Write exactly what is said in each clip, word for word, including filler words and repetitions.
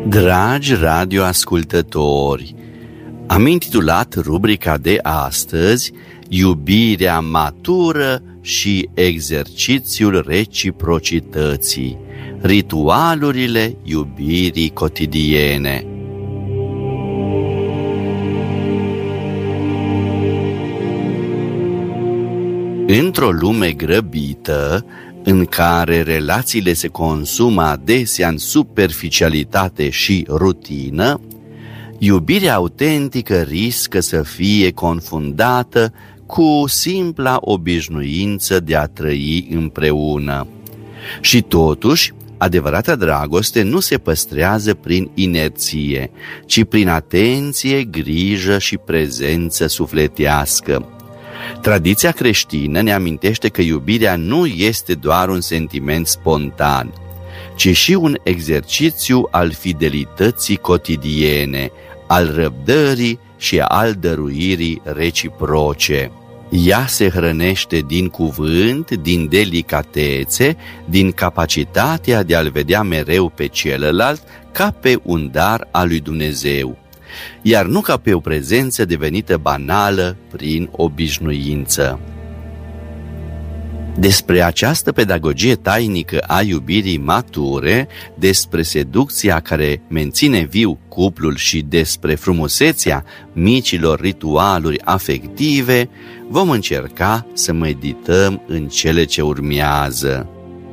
Dragi radioascultători, am intitulat rubrica de astăzi Iubirea matură și exercițiul reciprocității, ritualurile iubirii cotidiene. Într-o lume grăbită, în care relațiile se consumă adesea în superficialitate și rutină, iubirea autentică riscă să fie confundată cu simpla obișnuință de a trăi împreună. Și totuși, adevărata dragoste nu se păstrează prin inerție, ci prin atenție, grijă și prezență sufletească. Tradiția creștină ne amintește că iubirea nu este doar un sentiment spontan, ci și un exercițiu al fidelității cotidiene, al răbdării și al dăruirii reciproce. Ea se hrănește din cuvânt, din delicatețe, din capacitatea de a-l vedea mereu pe celălalt ca pe un dar al lui Dumnezeu, iar nu ca pe o prezență devenită banală prin obișnuință. Despre această pedagogie tainică a iubirii mature, despre seducția care menține viu cuplul și despre frumusețea micilor ritualuri afective, vom încerca să medităm în cele ce urmează.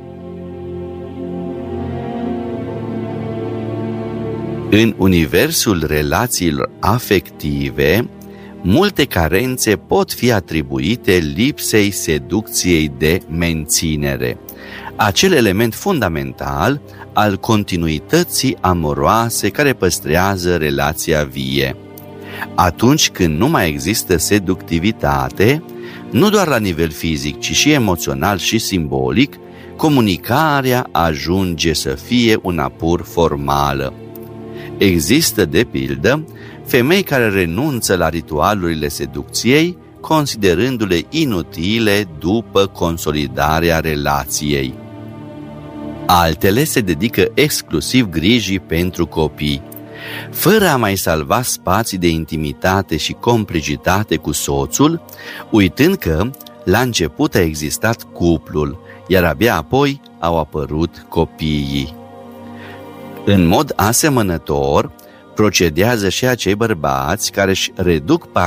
În universul relațiilor afective, multe carențe pot fi atribuite lipsei seducției de menținere, acel element fundamental al continuității amoroase care păstrează relația vie. Atunci când nu mai există seductivitate, nu doar la nivel fizic, ci și emoțional și simbolic, comunicarea ajunge să fie una pur formală. Există, de pildă, femei care renunță la ritualurile seducției, considerându-le inutile după consolidarea relației. Altele se dedică exclusiv grijii pentru copii, fără a mai salva spații de intimitate și complicitate cu soțul, uitând că la început a existat cuplul, iar abia apoi au apărut copiii. În mod asemănător, procedează și acei bărbați care își reduc